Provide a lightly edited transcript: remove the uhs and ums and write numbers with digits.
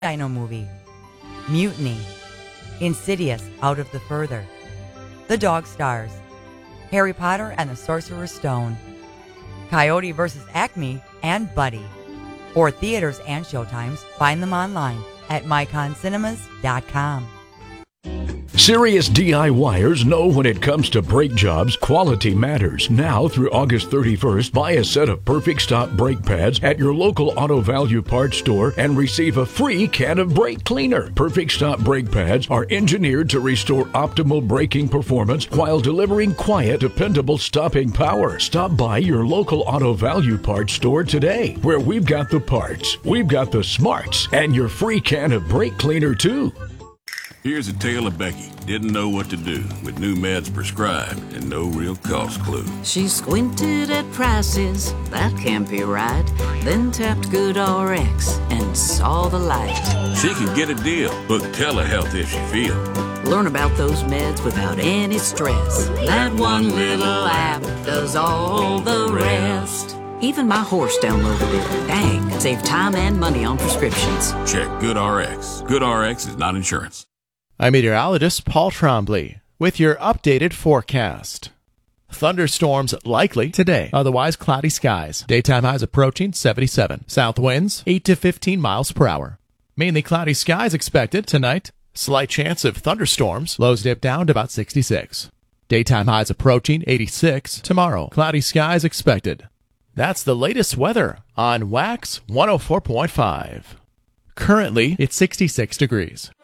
Dino Movie, Mutiny, Insidious Out of the Further, The Dog Stars, Harry Potter and the Sorcerer's Stone, Coyote vs. Acme, and Buddy. For theaters and showtimes, find them online at myconcinemas.com. Serious DIYers know when it comes to brake jobs, quality matters. Now through August 31st, buy a set of Perfect Stop brake pads at your local Auto Value Parts store and receive a free can of brake cleaner. Perfect Stop brake pads are engineered to restore optimal braking performance while delivering quiet, dependable stopping power. Stop by your local Auto Value Parts store today, where we've got the parts, we've got the smarts, and your free can of brake cleaner too. Here's a tale of Becky. Didn't know what to do with new meds prescribed and no real cost clue. She squinted at prices, that can't be right. Then tapped GoodRx and saw the light. She could get a deal. Book telehealth if she feel. Learn about those meds without any stress. That one little app does all the rest. Even my horse downloaded it. Dang, save time and money on prescriptions. Check GoodRx. GoodRx is not insurance. I'm meteorologist Paul Trombley with your updated forecast. Thunderstorms likely today, otherwise cloudy skies. Daytime highs approaching 77. South winds 8 to 15 miles per hour. Mainly cloudy skies expected tonight. Slight chance of thunderstorms. Lows dip down to about 66. Daytime highs approaching 86 tomorrow. Cloudy skies expected. That's the latest weather on Wax 104.5. Currently, it's 66 degrees.